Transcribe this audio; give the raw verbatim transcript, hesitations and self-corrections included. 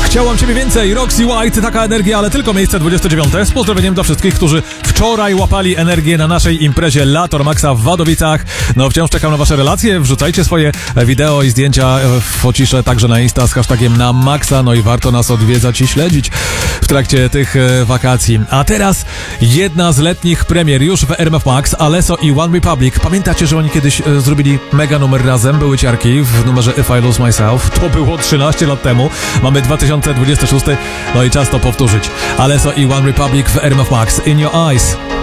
Chciałam Ciebie więcej, Roxy White, taka energia, ale tylko miejsce dwudzieste dziewiąte. Z pozdrowieniem dla wszystkich, którzy wczoraj łapali energię na naszej imprezie Lator Maxa w Wadowicach. No wciąż czekam na Wasze relacje, wrzucajcie swoje wideo i zdjęcia, focisze także na Insta z hashtagiem na Maxa, no i warto nas odwiedzać i śledzić w trakcie tych wakacji. A teraz jedna z letnich premier już w R M F Max, Alesso i One Republic. Pamiętacie, że oni kiedyś e, zrobili mega numer razem, były ciarki w numerze If I Lose Myself. To było trzynaście lat temu. Mamy dwa tysiące dwudziesty szósty, no i czas to powtórzyć. Alesso i One Republic w R M F Max. In Your Eyes.